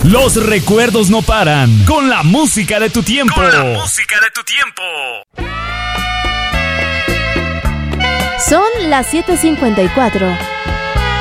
Los recuerdos no paran. Con la música de tu tiempo. Son las 7:54.